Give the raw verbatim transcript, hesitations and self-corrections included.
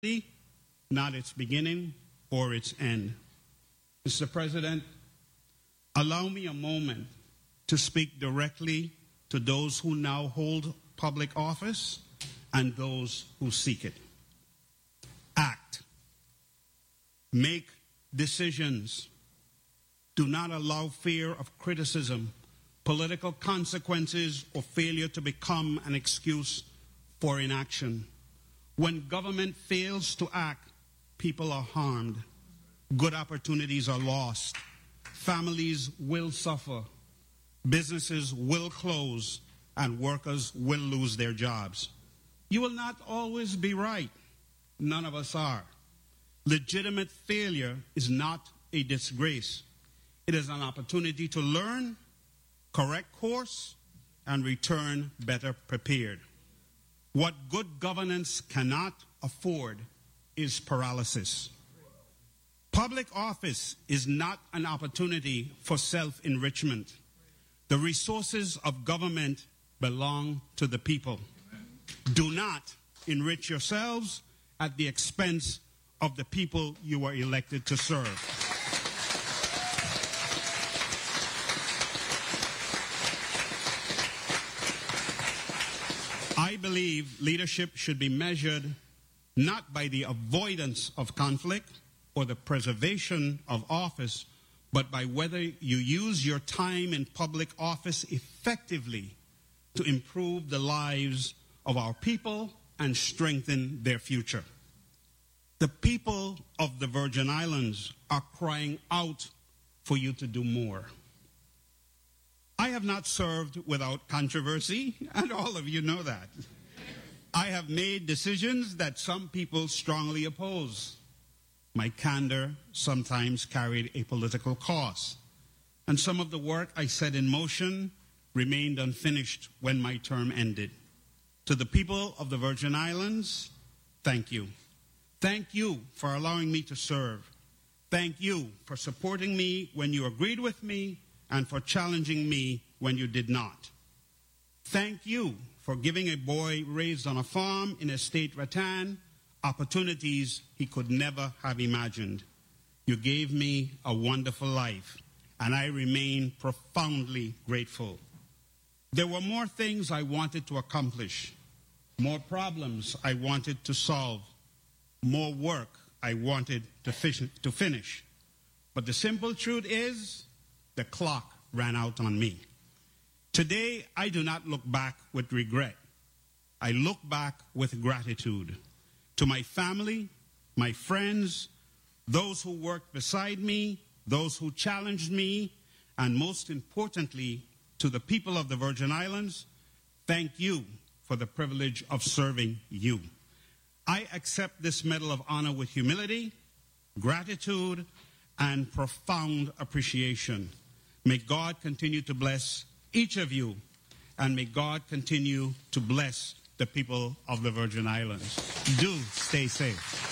not its beginning or its end. Mister President, allow me a moment to speak directly to those who now hold public office and those who seek it. Act. Make decisions. Do not allow fear of criticism, political consequences, or failure to become an excuse for inaction. When government fails to act, people are harmed. Good opportunities are lost. Families will suffer. Businesses will close, and workers will lose their jobs. You will not always be right. None of us are. Legitimate failure is not a disgrace. It is an opportunity to learn, correct course, and return better prepared. What good governance cannot afford is paralysis. Public office is not an opportunity for self-enrichment. The resources of government belong to the people. Do not enrich yourselves at the expense of the people you were elected to serve. I believe leadership should be measured not by the avoidance of conflict or the preservation of office, but by whether you use your time in public office effectively to improve the lives of our people and strengthen their future. The people of the Virgin Islands are crying out for you to do more. I have not served without controversy, and all of you know that. I have made decisions that some people strongly oppose. My candor sometimes carried a political cost, and some of the work I set in motion remained unfinished when my term ended. To the people of the Virgin Islands, thank you. Thank you for allowing me to serve. Thank you for supporting me when you agreed with me and for challenging me when you did not. Thank you for giving a boy raised on a farm in Estate Rattan opportunities he could never have imagined. You gave me a wonderful life, and I remain profoundly grateful. There were more things I wanted to accomplish, more problems I wanted to solve, more work I wanted to, fish, to finish. But the simple truth is, the clock ran out on me. Today, I do not look back with regret. I look back with gratitude to my family, my friends, those who worked beside me, those who challenged me, and most importantly, to the people of the Virgin Islands. Thank you for the privilege of serving you. I accept this Medal of Honor with humility, gratitude, and profound appreciation. May God continue to bless each of you, and may God continue to bless the people of the Virgin Islands. Do stay safe.